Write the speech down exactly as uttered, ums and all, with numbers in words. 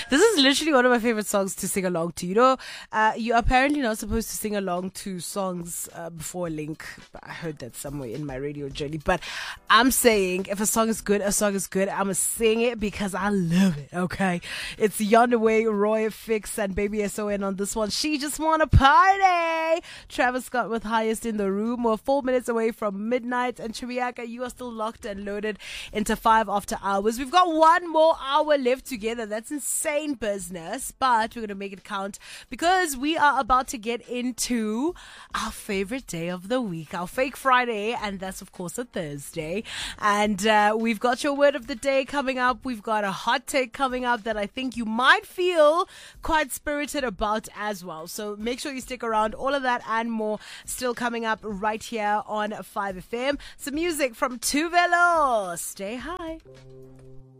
This is literally one of my favorite songs to sing along to. You know, uh, you're apparently not supposed to sing along to songs uh, before a link. I heard that somewhere in my radio journey. But I'm saying if a song is good, a song is good. I'm going to sing it because I love it, okay? It's Yonder Way, Roy Fix, and Baby S O N on this one. She just want to party. Travis Scott with Highest in the Room. We're four minutes away from midnight. And Chibiaka, you are still locked and loaded into five after hours. We've got one more hour left together. That's insane business, but we're going to make it count because we are about to get into our favorite day of the week, our fake Friday, and that's of course a Thursday. And uh, we've got your word of the day coming up. We've got a hot take coming up that I think you might feel quite spirited about as well. So make sure you stick around. All of that and more still coming up right here on five F M. Some music from Tuvelo. Stay high.